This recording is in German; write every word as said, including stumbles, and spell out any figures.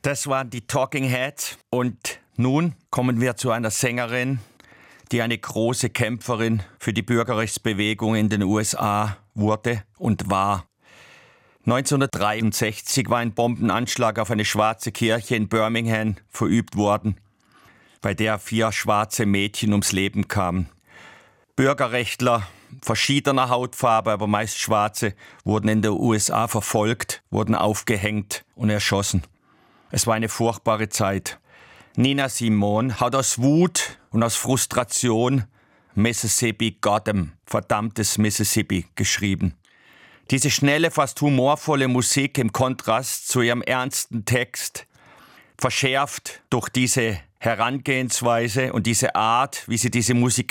Das waren die Talking Heads. Und nun kommen wir zu einer Sängerin, die eine große Kämpferin für die Bürgerrechtsbewegung in den U S A wurde und war. neunzehnhundertdreiundsechzig war ein Bombenanschlag auf eine schwarze Kirche in Birmingham verübt worden, bei der vier schwarze Mädchen ums Leben kamen. Bürgerrechtler verschiedener Hautfarbe, aber meist Schwarze, wurden in der U S A verfolgt, wurden aufgehängt und erschossen. Es war eine furchtbare Zeit. Nina Simone hat aus Wut und aus Frustration Mississippi Goddam, verdammtes Mississippi, geschrieben. Diese schnelle, fast humorvolle Musik im Kontrast zu ihrem ernsten Text, verschärft durch diese Herangehensweise und diese Art, wie sie diese Musik